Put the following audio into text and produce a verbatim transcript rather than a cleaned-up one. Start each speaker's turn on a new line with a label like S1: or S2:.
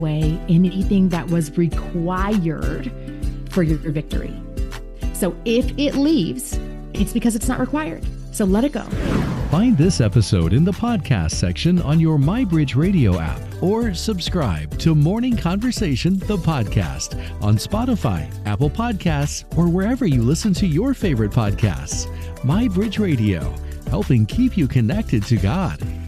S1: away anything that was required for your victory. So if it leaves, it's because it's not required. So let it go.
S2: Find this episode in the podcast section on your MyBridge Radio app, or subscribe to Morning Conversation, the podcast, on Spotify, Apple Podcasts, or wherever you listen to your favorite podcasts. MyBridge Radio, helping keep you connected to God.